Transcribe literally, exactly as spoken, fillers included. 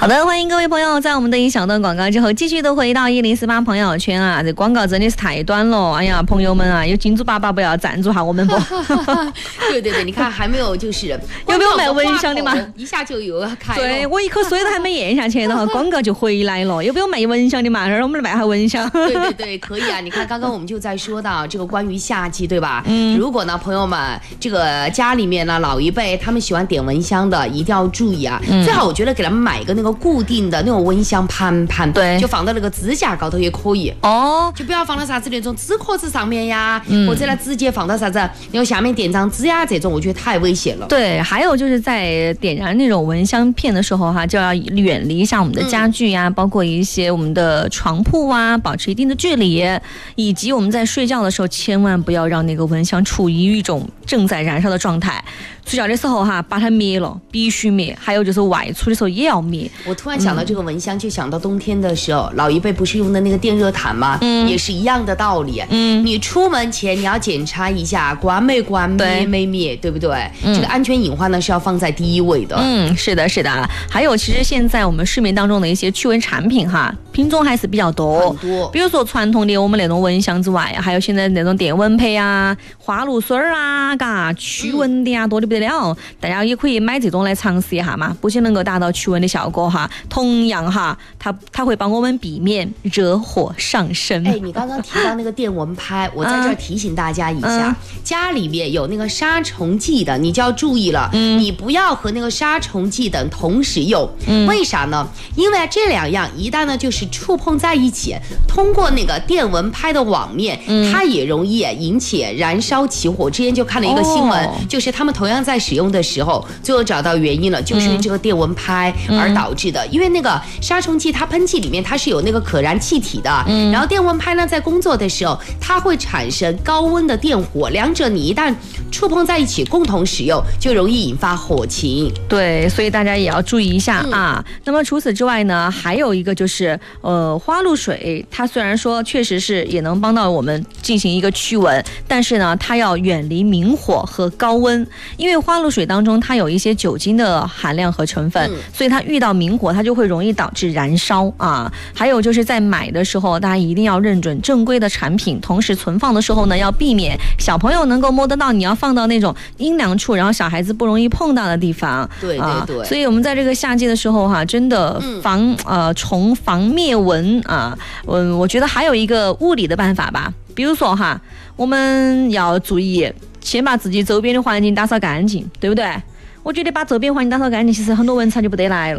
好的，欢迎各位朋友在我们的一小段广告之后继续的回到一零四八朋友圈啊！这广告真的是太短了，哎呀，朋友们啊，有金主爸爸不要赞助下我们不？ 对对对，你看还没有就是有没有卖蚊香的嘛？ 一下就有要开了。 对我一口水都还没咽下去，然后广告就回来了。有没有卖蚊香的嘛？让我们来卖下蚊香。 对对对，可以啊！你看刚刚我们就在说到这个关于夏季，对吧？嗯。如果呢，朋友们这个家里面呢老一辈他们喜欢点蚊香的，一定要注意啊！嗯、最好我觉得给他们买一个那个固定的那种蚊香盘盘， 对， 就放到那个指甲高头也可以哦，就不要放到啥子那种纸壳子上面呀，嗯、或者呢直接放到啥子，然后下面点张纸呀，这种我觉得太危险了。 对，还有就是在点燃那种蚊香片的时候哈，就要远离像我们的家具呀、嗯，包括一些我们的床铺啊，保持一定的距离，以及我们在睡觉的时候，千万不要让那个蚊香处于一种正在燃烧的状态。睡觉的时候哈，把它灭了，必须灭。还有就是外出的时候也要灭。 我突然想到这个蚊香，就想到冬天的时候，老一辈不是用的那个电热毯吗？嗯，也是一样的道理。嗯，你出门前你要检查一下关没关、灭没灭，对不对？嗯、这个安全隐患呢是要放在第一位的。 嗯，是的，是的。还有，其实现在我们市面当中的一些驱蚊产品哈，品种还是比较多。 很多。 比如说传统的我们那种蚊香之外，还有现在那种电蚊拍啊、花露水啊，嘎，驱蚊的啊，多的不得了。大家也可以买这种来尝试一下嘛，不仅能够达到驱蚊的效果哈，同样哈，它它会帮我们避免惹火上身。 哎，你刚刚提到那个电蚊拍，我在这儿提醒大家一下，嗯、家里面有那个杀虫剂的，你就要注意了，嗯、你不要和那个杀虫剂等同时用。嗯、为啥呢？因为这两样一旦呢就是触碰在一起，通过那个电蚊拍的网面，嗯、它也容易引起燃烧起火。之前就看了一个新闻，哦、就是他们同样在使用的时候，最后找到原因了，就是因为这个电蚊拍而导致的。嗯、因为那个杀虫剂它喷气里面它是有那个可燃气体的，嗯、然后电蚊拍呢在工作的时候，它会产生高温的电火，两者你一旦触碰在一起，共同使用就容易引发火情。 对，所以大家也要注意一下、嗯、啊。那么除此之外呢，还有一个就是呃花露水，它虽然说确实是也能帮到我们进行一个驱蚊，但是呢，它要远离明火和高温，因为花露水当中它有一些酒精的含量和成分，嗯、所以它遇到明火，它就会容易导致燃烧啊。还有就是在买的时候，大家一定要认准正规的产品，同时存放的时候呢，要避免小朋友能够摸得到，你要放到那种阴凉处，然后小孩子不容易碰到的地方。 对对对。 啊、所以我们在这个夏季的时候哈、啊，真的防、嗯、呃虫防灭蚊啊，嗯，我觉得还有一个物理的办法吧，比如说哈，我们要注意先把自己周边的环境打扫干净，对不对？我觉得把周边环境打扫干净，其实很多蚊虫就不得来了。